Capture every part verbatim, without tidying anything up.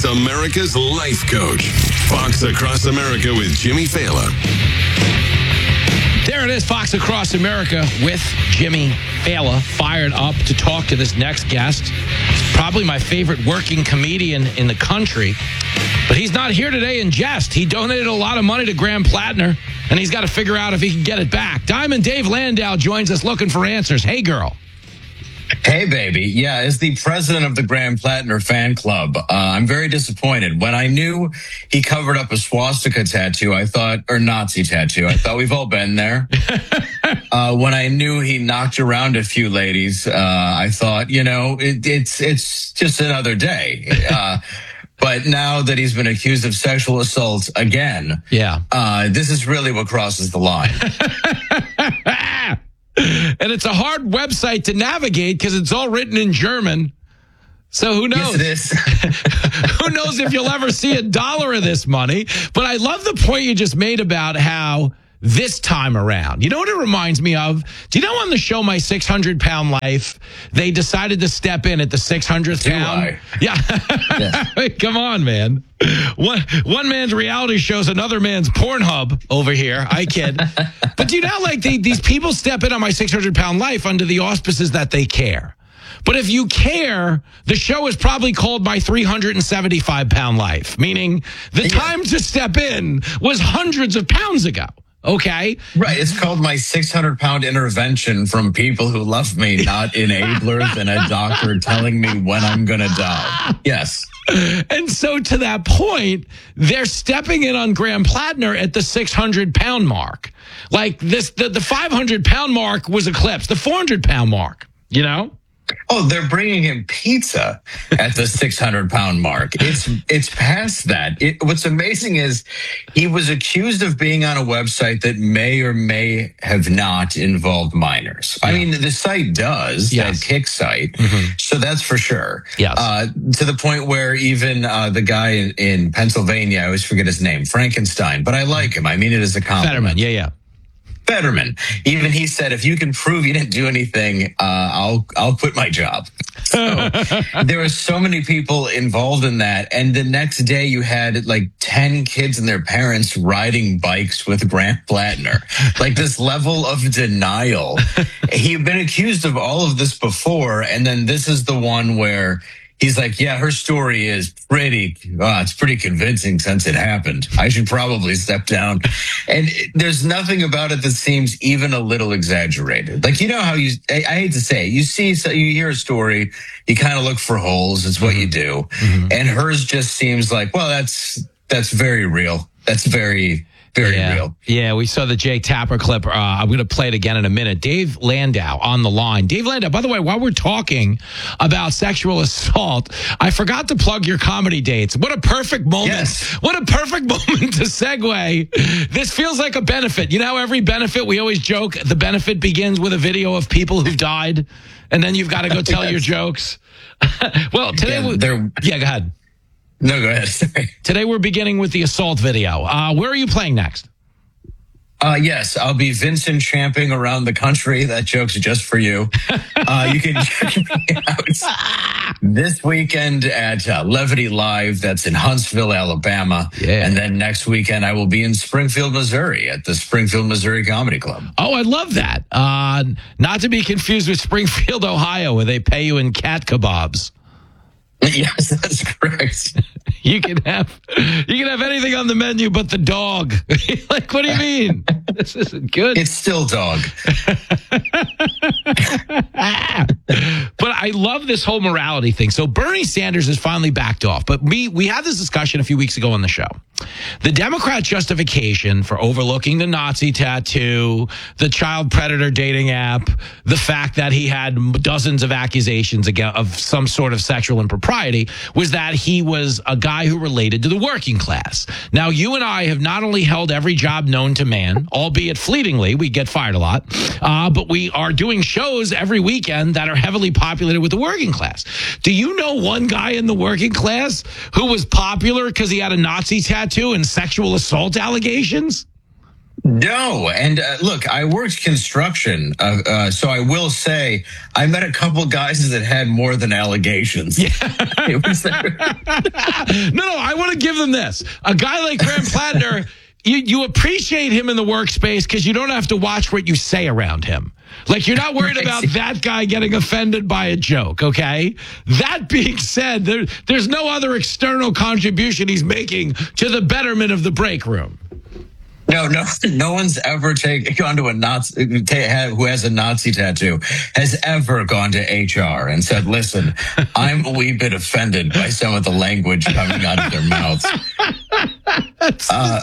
is America's life coach. Fox Across America with Jimmy Fallon. There it is, Fox Across America with Jimmy Fallon, fired up to talk to this next guest. Probably my favorite working comedian in the country. But he's not here today in jest. He donated a lot of money to Graham Plattner, and he's got to figure out if he can get it back. Diamond Dave Landau joins us looking for answers. Hey, girl. Hey, baby. Yeah, as the president of the Graham Plattner fan club, uh, I'm very disappointed. When I knew he covered up a swastika tattoo, I thought, or Nazi tattoo, I thought we've all been there. uh, when I knew he knocked around a few ladies, uh, I thought, you know, it, it's it's just another day. Uh, but now that he's been accused of sexual assault again, yeah, uh, this is really what crosses the line. And it's a hard website to navigate because it's all written in German. So who knows? Yes, it is. Who knows if you'll ever see a dollar of this money? But I love the point you just made about how this time around, you know what it reminds me of? Do you know on the show My six hundred pound Life, they decided to step in at the six hundredth Do pound? I? Yeah. Yes. Come on, man. One, one man's reality show's another man's Pornhub over here. I kid. But do you know, like, they, these people step in on My six hundred pound Life under the auspices that they care. But if you care, the show is probably called My three hundred seventy-five pound Life, meaning the yeah. time to step in was hundreds of pounds ago. Okay. Right. It's called My six hundred pound intervention from people who love me, not enablers and a doctor telling me when I'm going to die. Yes. And so to that point, they're stepping in on Graham Plattner at the six hundred pound mark. Like this, the, the five hundred pound mark was eclipsed, the four hundred pound mark, you know? Oh, they're bringing him pizza at the six hundred pound mark. It's it's past that. It, what's amazing is he was accused of being on a website that may or may have not involved minors. Yeah. I mean, the site does, yes. That Kick site, mm-hmm. So that's for sure. Yes. Uh, to the point where even uh, the guy in, in Pennsylvania, I always forget his name, Frankenstein, but I like him. I mean it as a compliment. Fetterman, yeah, yeah. Fetterman. Even he said, if you can prove you didn't do anything, uh, I'll I'll quit my job. So there were so many people involved in that. And the next day you had like ten kids and their parents riding bikes with Graham Plattner. Like this level of denial. He had been accused of all of this before. And then this is the one where he's like, yeah, her story is pretty, uh, it's pretty convincing since it happened. I should probably step down. And it, there's nothing about it that seems even a little exaggerated. Like, you know how you, I, I hate to say it, you see, so you hear a story, you kind of look for holes, it's what mm-hmm. you do. Mm-hmm. And hers just seems like, well, that's, that's very real. That's very, very yeah. real. Yeah, we saw the Jay Tapper clip. Uh, I'm going to play it again in a minute. Dave Landau on the line. Dave Landau, by the way, while we're talking about sexual assault, I forgot to plug your comedy dates. What a perfect moment. Yes. What a perfect moment to segue. This feels like a benefit. You know how every benefit, we always joke, the benefit begins with a video of people who've died, and then you've got to go tell yes. your jokes. Well, today... Yeah, we, they're... yeah, go ahead. No, go ahead. Sorry. Today we're beginning with the assault video. Uh, where are you playing next? Uh, yes, I'll be Vincent champing around the country. That joke's just for you. Uh, you can check me out this weekend at uh, Levity Live. That's in Huntsville, Alabama. Yeah. And then next weekend I will be in Springfield, Missouri at the Springfield, Missouri Comedy Club. Oh, I love that. Uh, not to be confused with Springfield, Ohio, where they pay you in cat kebabs. Yes, that's correct. You can have you can have anything on the menu but the dog. Like, what do you mean? This isn't good. It's still dog. But I love this whole morality thing. So Bernie Sanders has finally backed off. But we we had this discussion a few weeks ago on the show. The Democrat justification for overlooking the Nazi tattoo, the child predator dating app, the fact that he had dozens of accusations of some sort of sexual impropriety was that he was a guy who related to the working class. Now, you and I have not only held every job known to man, albeit fleetingly, we get fired a lot, uh, but we are doing shows every weekend that are heavily populated with the working class. Do you know one guy in the working class who was popular because he had a Nazi tattoo and sexual assault allegations? No, and uh, look, I worked construction, uh, uh, so I will say I met a couple guys that had more than allegations. Yeah. It was no, no, I want to give them this. A guy like Graham Plattner, you, you appreciate him in the workspace because you don't have to watch what you say around him. Like, you're not worried about that guy getting offended by a joke, okay? That being said, there, there's no other external contribution he's making to the betterment of the break room. No, no, no one's ever take, gone to a Nazi ta, who has a Nazi tattoo has ever gone to H R and said, "Listen, I'm a wee bit offended by some of the language coming out of their mouths." Uh,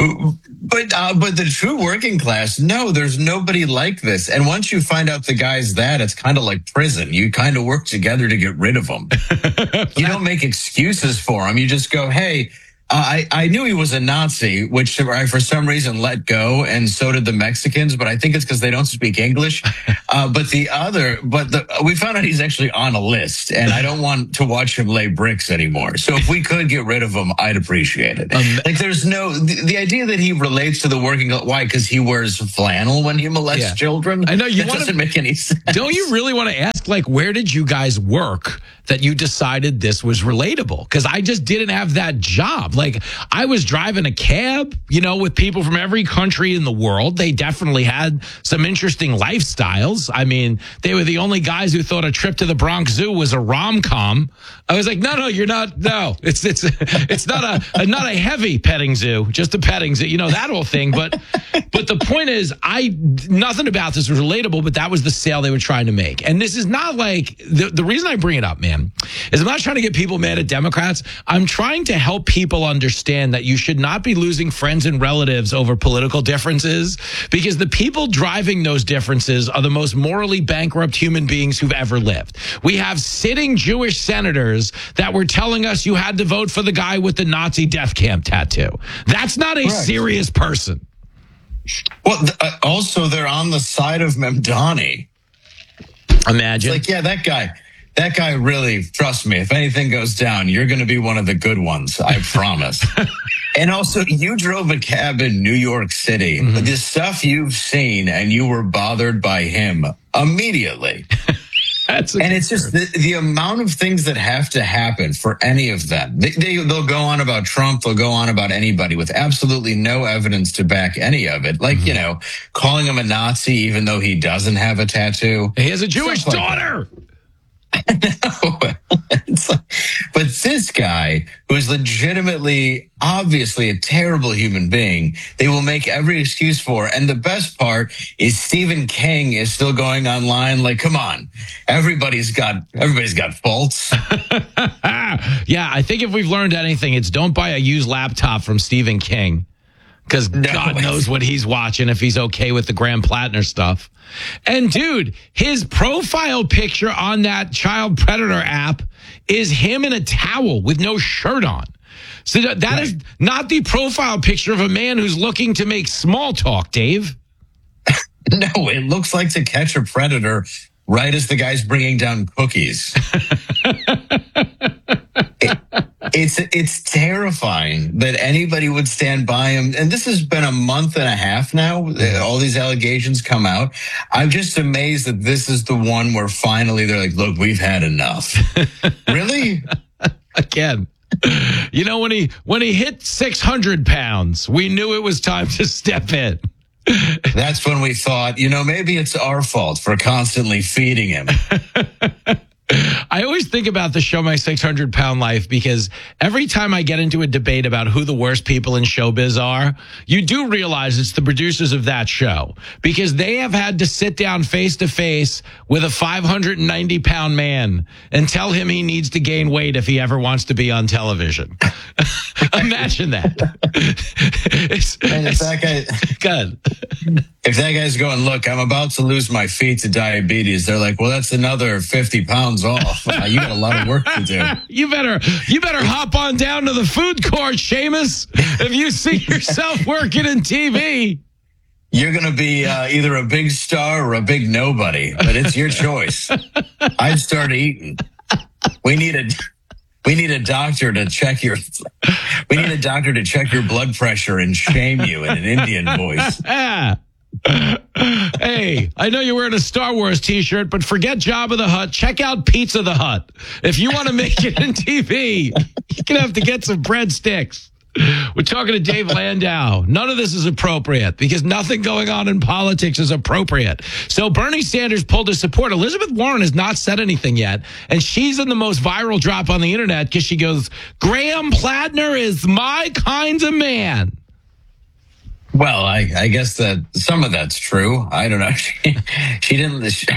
but uh, but the true working class, no, there's nobody like this. And once you find out the guy's that, it's kind of like prison. You kind of work together to get rid of him. You don't make excuses for him. You just go, "Hey." Uh, I, I knew he was a Nazi, which I, for some reason, let go, and so did the Mexicans, but I think it's because they don't speak English. Uh, but the other, but the, we found out he's actually on a list, and I don't want to watch him lay bricks anymore. So if we could get rid of him, I'd appreciate it. Um, like, there's no, the, the idea that he relates to the working, why? Because he wears flannel when he molests yeah. children? I know, you that wanna, doesn't make any sense. Don't you really want to ask, like, where did you guys work that you decided this was relatable? Because I just didn't have that job. Like, I was driving a cab, you know, with people from every country in the world. They definitely had some interesting lifestyles. I mean, they were the only guys who thought a trip to the Bronx Zoo was a rom-com. I was like, no, no, you're not. No, it's it's it's not a, a not a heavy petting zoo, just a petting zoo. You know, that whole thing. But but the point is, I nothing about this was relatable. But that was the sale they were trying to make. And this is not like the the reason I bring it up, man, is I'm not trying to get people mad at Democrats. I'm trying to help people understand that you should not be losing friends and relatives over political differences, because the people driving those differences are the most morally bankrupt human beings who've ever lived. We have sitting Jewish senators that were telling us you had to vote for the guy with the Nazi death camp tattoo. That's not a Correct. serious person. Well, uh, also, they're on the side of Mamdani. Imagine. It's like, yeah, that guy. That guy really, trust me, if anything goes down, you're going to be one of the good ones. I promise. And also, you drove a cab in New York City. Mm-hmm. The stuff you've seen, and you were bothered by him immediately. That's and it's just the, the amount of things that have to happen for any of them. They, they, they'll go on about Trump. They'll go on about anybody with absolutely no evidence to back any of it. Like, mm-hmm. you know, calling him a Nazi even though he doesn't have a tattoo. He has a Jewish Stuff daughter. Like no, it's like, but this guy, who is legitimately, obviously a terrible human being, they will make every excuse for. And the best part is Stephen King is still going online. Like, come on, everybody's got everybody's got faults. Yeah, I think if we've learned anything, it's don't buy a used laptop from Stephen King. Because no, God knows what he's watching if he's okay with the Graham Plattner stuff. And dude, his profile picture on that child predator app is him in a towel with no shirt on. So that, that right. is not the profile picture of a man who's looking to make small talk, Dave. No, it looks like To Catch a Predator right as the guy's bringing down cookies. it, it's it's terrifying that anybody would stand by him. And this has been a month and a half now. All these allegations come out. I'm just amazed that this is the one where finally they're like, look, we've had enough. Really? Again. You know, when he when he hit six hundred pounds, we knew it was time to step in. That's when we thought, you know, maybe it's our fault for constantly feeding him. I always think about the show My six hundred pound Life, because every time I get into a debate about who the worst people in showbiz are, you do realize it's the producers of that show, because they have had to sit down face to face with a five hundred ninety pound man and tell him he needs to gain weight if he ever wants to be on television. Imagine that. it's, and if that guy, good. If that guy's going, look, I'm about to lose my feet to diabetes, they're like, well, that's another fifty pounds off. Uh, you got a lot of work to do. You better, you better hop on down to the food court, Seamus. If you see yourself working in T V, you're going to be uh, either a big star or a big nobody, but it's your choice. I'd start eating. We need a, We need a doctor to check your. We need a doctor to check your blood pressure and shame you in an Indian voice. Hey, I know you're wearing a Star Wars t-shirt, but forget Jabba the Hutt. Check out Pizza the Hut. If you want to make it in T V, you're going to have to get some breadsticks. We're talking to Dave Landau. None of this is appropriate because nothing going on in politics is appropriate. So Bernie Sanders pulled his support. Elizabeth Warren has not said anything yet, and she's in the most viral drop on the internet because she goes, Graham Platner is my kind of man. Well, I, I guess that some of that's true. I don't know. She, she didn't. She,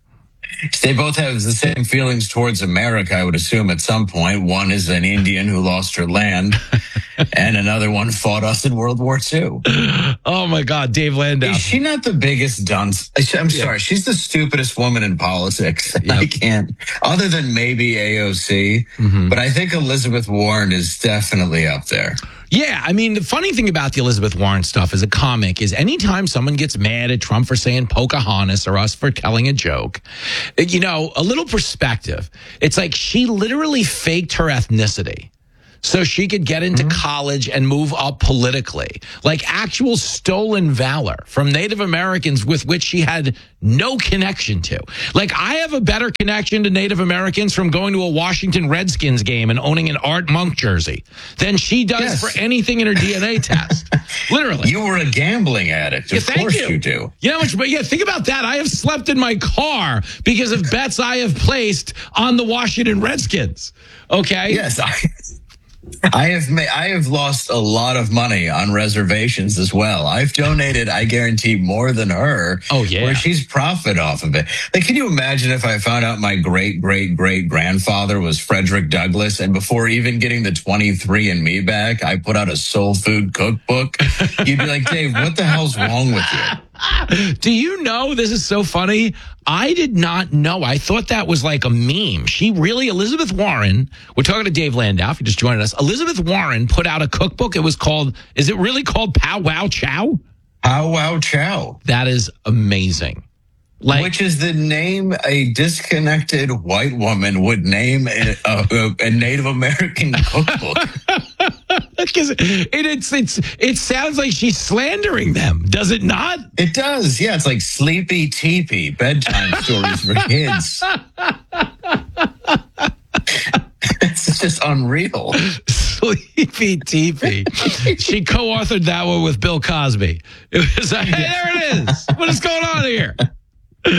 they both have the same feelings towards America, I would assume, at some point. One is an Indian who lost her land, and another one fought us in World War Two. Oh, my God, Dave Landau. Is she not the biggest dunce? I'm sorry. Yeah. She's the stupidest woman in politics. Yep. I can't, other than maybe A O C. Mm-hmm. But I think Elizabeth Warren is definitely up there. Yeah, I mean, the funny thing about the Elizabeth Warren stuff as a comic is anytime someone gets mad at Trump for saying Pocahontas or us for telling a joke, you know, a little perspective. It's like she literally faked her ethnicity so she could get into mm-hmm. college and move up politically. Like actual stolen valor from Native Americans with which she had no connection to. Like I have a better connection to Native Americans from going to a Washington Redskins game and owning an Art Monk jersey than she does yes. for anything in her D N A test. Literally. You were a gambling addict. Of yeah, course you. you do. You know how much, but yeah, think about that. I have slept in my car because of bets I have placed on the Washington Redskins. Okay? Yes, I... I have made, I have lost a lot of money on reservations as well. I've donated, I guarantee, more than her. Oh, yeah. Where she's profit off of it. Like, can you imagine if I found out my great, great, great grandfather was Frederick Douglass, and before even getting the twenty-three and me back, I put out a soul food cookbook? You'd be like, Dave, what the hell's wrong with you? Do you know, this is so funny, I did not know. I thought that was like a meme. She really, Elizabeth Warren, we're talking to Dave Landau, if you just joined us. Elizabeth Warren put out a cookbook. It was called, is it really called Pow Wow Chow? Pow Wow Chow. That is amazing. Like, which is the name a disconnected white woman would name a, a, a Native American cookbook. Because it, it's it's it sounds like she's slandering them, does it not? It does. Yeah, it's like Sleepy Teepee bedtime stories for kids. It's just unreal. Sleepy Teepee. She co-authored that one with Bill Cosby. It was like, hey, there it is. What is going on here? Do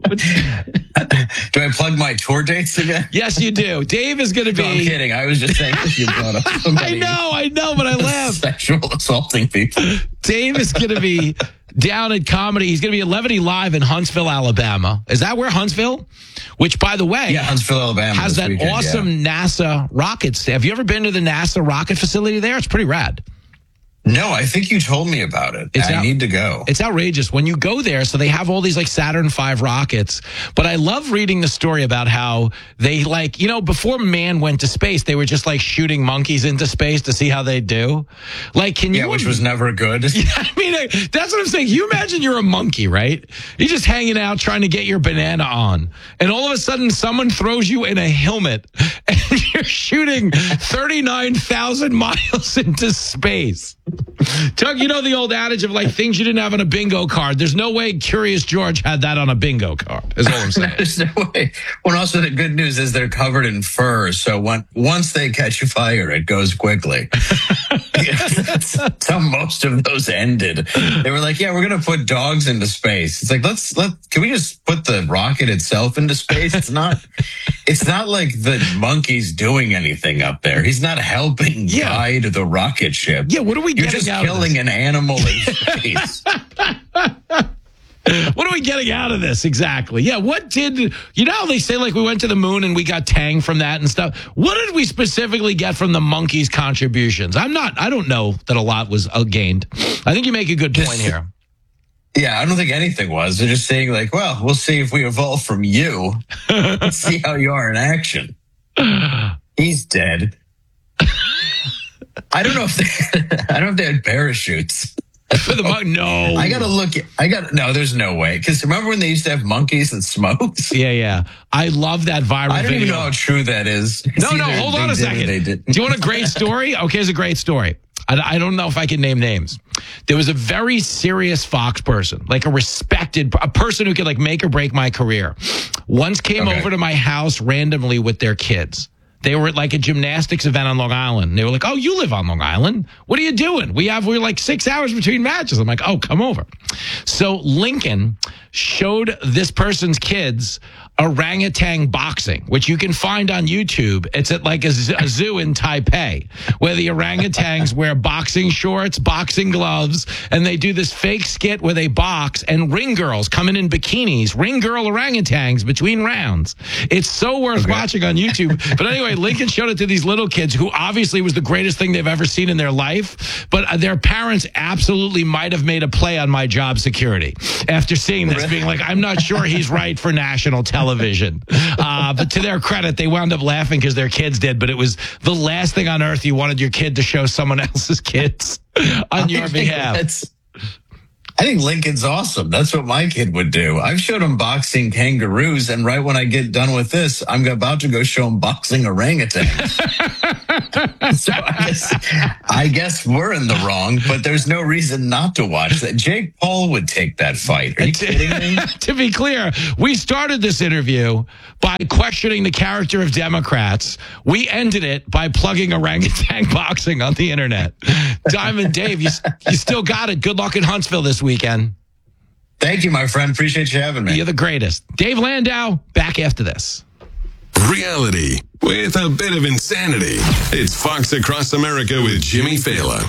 I plug my tour dates again? Yes, you do. Dave is going to be. No, I'm kidding. I was just saying if you brought up somebody. I know, I know, but I laugh. Sexual assaulting people. Dave is going to be down at comedy. He's going to be at Levity Live in Huntsville, Alabama. Is that where Huntsville? Which, by the way, yeah, Huntsville, Alabama has that weekend, awesome yeah. NASA rocket. St- Have you ever been to the NASA rocket facility there? It's pretty rad. No, I think you told me about it. It's I out, need to go. It's outrageous. When you go there, so they have all these like Saturn five rockets, but I love reading the story about how they like, you know, before man went to space, they were just like shooting monkeys into space to see how they do. Like, can you? Yeah, which was never good. Yeah, I mean, that's what I'm saying. You imagine you're a monkey, right? You're just hanging out trying to get your banana on, and all of a sudden someone throws you in a helmet and you're shooting thirty-nine thousand miles into space. Chuck, you know the old adage of like things you didn't have on a bingo card. There's no way Curious George had that on a bingo card, is all I'm saying. There's no way. Well, also the good news is they're covered in fur, so when, once they catch fire, it goes quickly. That's how most of those ended. They were like, yeah, we're going to put dogs into space. It's like, let's, let, can we just put the rocket itself into space? It's not, it's not like the monkey's doing anything up there. He's not helping yeah. guide the rocket ship. Yeah, what are we You're getting just out killing of this? An animal in space. What are we getting out of this exactly? Yeah, what did, you know how they say like we went to the moon and we got Tang from that and stuff? What did we specifically get from the monkeys' contributions? I'm not, I don't know that a lot was uh, gained. I think you make a good point here. Yeah, I don't think anything was. They're just saying like, well, we'll see if we evolve from you. Let's see how you are in action. He's dead. I don't know if they, I don't know if they had parachutes. For the mon- no. I gotta look. At, I got no. There's no way. Because remember when they used to have monkeys and smokes? Yeah, yeah. I love that viral I don't video. even know how true that is. No, It's no. either Hold they on a did or second. They did. Do you want a great story? Okay, here's a great story. I, I don't know if I can name names. There was a very serious Fox person, like a respected, a person who could like make or break my career. Once came Okay. over to my house randomly with their kids. They were at like a gymnastics event on Long Island. They were like, "Oh, you live on Long Island? What are you doing? We have we're like six hours between matches." I'm like, "Oh, come over." So Lincoln showed this person's kids orangutan boxing, which you can find on YouTube. It's at like a, z- a zoo in Taipei, where the orangutans wear boxing shorts, boxing gloves, and they do this fake skit where they box, and ring girls come in in bikinis, ring girl orangutans between rounds. It's so worth Okay. watching on YouTube. But anyway, Lincoln showed it to these little kids who obviously was the greatest thing they've ever seen in their life. But uh, their parents absolutely might have made a play on my job security after seeing this, being like, I'm not sure he's right for national television. Uh, but to their credit, they wound up laughing because their kids did. But it was the last thing on earth you wanted your kid to show someone else's kids on your I think behalf. that's- I think Lincoln's awesome. That's what my kid would do. I've showed him boxing kangaroos, and right when I get done with this, I'm about to go show him boxing orangutans. So I guess, I guess we're in the wrong, but there's no reason not to watch that. Jake Paul would take that fight. Are you kidding me? To be clear, we started this interview by questioning the character of Democrats. We ended it by plugging orangutan boxing on the internet. Diamond Dave, you, you still got it. Good luck in Huntsville this weekend. Thank you, my friend. Appreciate you having me. You're the greatest. Dave Landau, back after this. Reality with a bit of insanity. It's Fox Across America with Jimmy Fallon.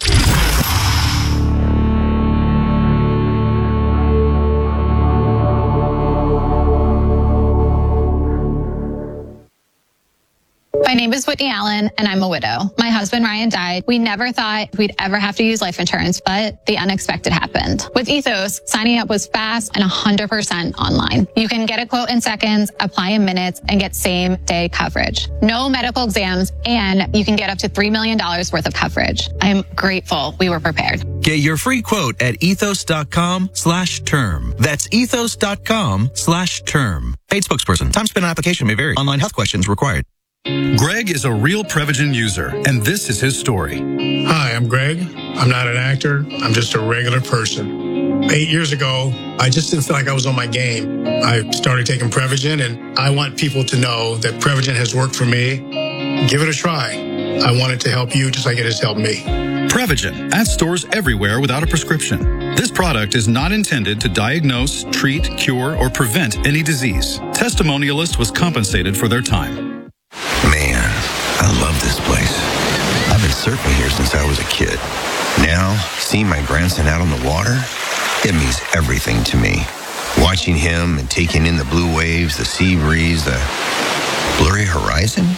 My name is Whitney Allen, and I'm a widow. My husband, Ryan, died. We never thought we'd ever have to use life insurance, but the unexpected happened. With Ethos, signing up was fast and one hundred percent online. You can get a quote in seconds, apply in minutes, and get same-day coverage. No medical exams, and you can get up to three million dollars worth of coverage. I am grateful we were prepared. Get your free quote at ethos.com slash term. That's ethos.com slash term. Paid spokesperson. Time spent on application may vary. Online health questions required. Greg is a real Prevagen user, and this is his story. Hi, I'm Greg. I'm not an actor. I'm just a regular person. Eight years ago, I just didn't feel like I was on my game. I started taking Prevagen, and I want people to know that Prevagen has worked for me. Give it a try. I want it to help you just like it has helped me. Prevagen, at stores everywhere without a prescription. This product is not intended to diagnose, treat, cure, or prevent any disease. Testimonialist was compensated for their time. Man, I love this place. I've been surfing here since I was a kid. Now, seeing my grandson out on the water, it means everything to me. Watching him and taking in the blue waves, the sea breeze, the blurry horizon.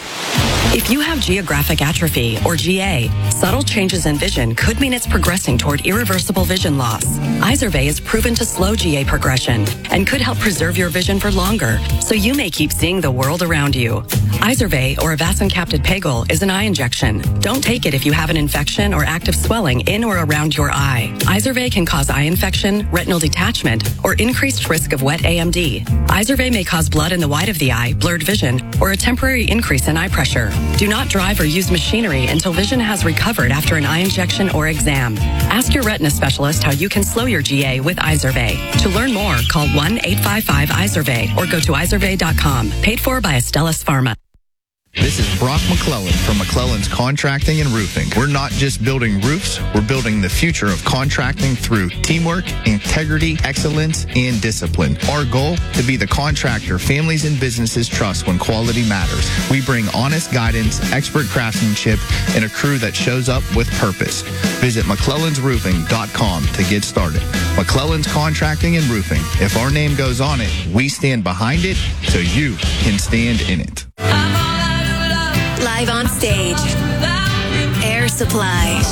If you have geographic atrophy, or G A, subtle changes in vision could mean it's progressing toward irreversible vision loss. Izervay is proven to slow G A progression and could help preserve your vision for longer, so you may keep seeing the world around you. Izervay, or avacincaptad pegol, is an eye injection. Don't take it if you have an infection or active swelling in or around your eye. Izervay can cause eye infection, retinal detachment, or increased risk of wet A M D. Izervay may cause blood in the white of the eye, blurred vision, or a temporary increase in eye pressure. Do not drive or use machinery until vision has recovered after an eye injection or exam. Ask your retina specialist how you can slow your G A with Izervay. To learn more, call one eight five five Izervay or go to izervay dot com. Paid for by Astellas Pharma. This is Brock McClellan from McClellan's Contracting and Roofing. We're not just building roofs, we're building the future of contracting through teamwork, integrity, excellence, and discipline. Our goal, to be the contractor families and businesses trust when quality matters. We bring honest guidance, expert craftsmanship, and a crew that shows up with purpose. Visit McClellans Roofing dot com to get started. McClellan's Contracting and Roofing. If our name goes on it, we stand behind it so you can stand in it. Live on stage, Air Supply.